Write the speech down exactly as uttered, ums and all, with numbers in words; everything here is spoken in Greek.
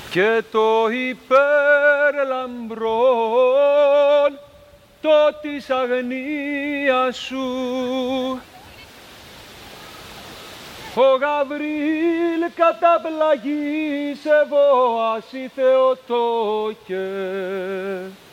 και το υπερλαμπρόν το της αγνίας σου. Ο Γαβρίλ καταπλαγής ευώαση Θεοτόκε,